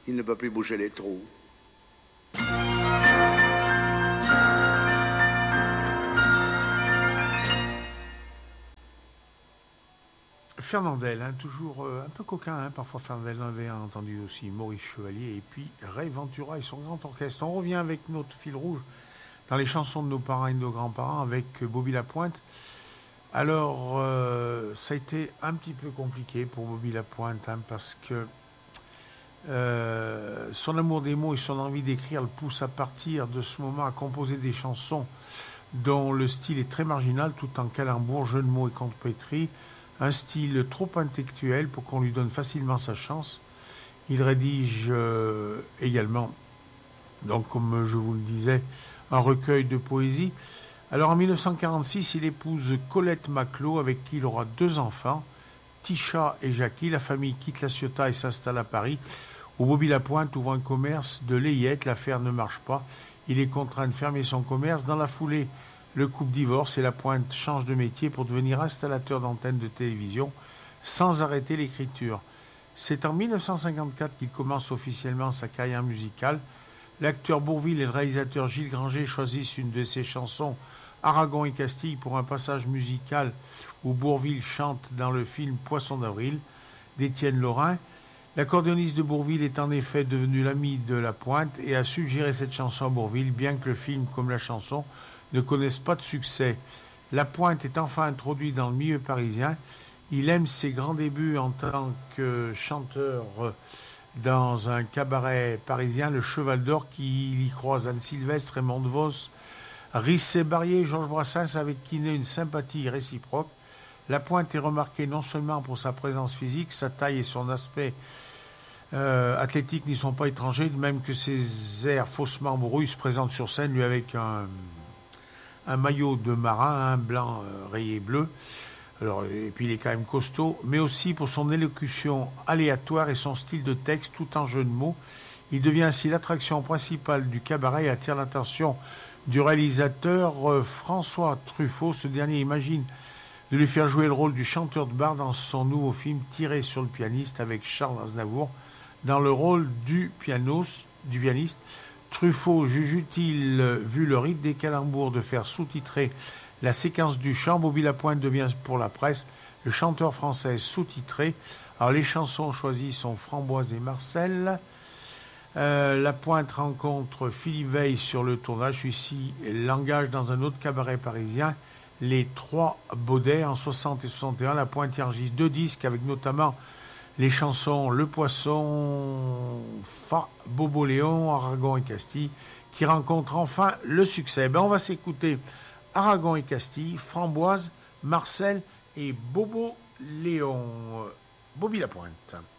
Il ne peut plus bouger les trous. Fernandel, hein, toujours un peu coquin, hein, parfois Fernandel, on avait entendu aussi Maurice Chevalier et puis Ray Ventura et son grand orchestre. On revient avec notre fil rouge dans les chansons de nos parents et de nos grands-parents avec Bobby Lapointe. Alors, ça a été un petit peu compliqué pour Bobby Lapointe, hein, parce que son amour des mots et son envie d'écrire le poussent à partir de ce moment à composer des chansons dont le style est très marginal, tout en calembour, jeu de mots et contrepétrie, un style trop intellectuel pour qu'on lui donne facilement sa chance. Il rédige également, donc comme je vous le disais, un recueil de poésie. Alors en 1946, il épouse Colette Maclot, avec qui il aura 2 enfants, Tisha et Jackie. La famille quitte La Ciotat et s'installe à Paris, où Bobby Lapointe ouvre un commerce de layette. L'affaire ne marche pas. Il est contraint de fermer son commerce. Dans la foulée, le couple divorce et Lapointe change de métier pour devenir installateur d'antennes de télévision sans arrêter l'écriture. C'est en 1954 qu'il commence officiellement sa carrière musicale. L'acteur Bourvil et le réalisateur Gilles Granger choisissent une de ses chansons, Aragon et Castille, pour un passage musical où Bourvil chante dans le film Poisson d'avril d'Étienne Lorrain. L'accordéoniste de Bourvil est en effet devenu l'ami de Lapointe et a suggéré cette chanson à Bourvil, bien que le film comme la chanson ne connaissent pas de succès. Lapointe est enfin introduit dans le milieu parisien. Il aime ses grands débuts en tant que chanteur dans un cabaret parisien, le Cheval d'Or, qui y croise Anne Sylvestre, Raymond DeVos, Risset Barrier et Georges Brassens, avec qui naît une sympathie réciproque. Lapointe est remarqué non seulement pour sa présence physique, sa taille et son aspect athlétique n'y sont pas étrangers, de même que ses airs faussement bourrus se présentent sur scène, lui avec un maillot de marin, un blanc rayé bleu. Alors, et puis il est quand même costaud, mais aussi pour son élocution aléatoire et son style de texte tout en jeu de mots. Il devient ainsi l'attraction principale du cabaret et attire l'attention du réalisateur François Truffaut. Ce dernier imagine de lui faire jouer le rôle du chanteur de bar dans son nouveau film Tiré sur le pianiste, avec Charles Aznavour dans le rôle du pianiste. Truffaut juge utile, vu le rythme des calembours, de faire sous-titrer la séquence du chant. Bobby Lapointe devient pour la presse le chanteur français sous-titré. Alors les chansons choisies sont Framboise et Marcel. Lapointe rencontre Philippe Veil sur le tournage. Celui-ci l'engage dans un autre cabaret parisien, les Trois Baudets. En 60 et 61, Lapointe enregistre 2 disques avec notamment les chansons Le Poisson, Fa, Bobo Léon, Aragon et Castille, qui rencontrent enfin le succès. On va s'écouter Aragon et Castille, Framboise, Marcel et Bobo Léon. Bobby Lapointe.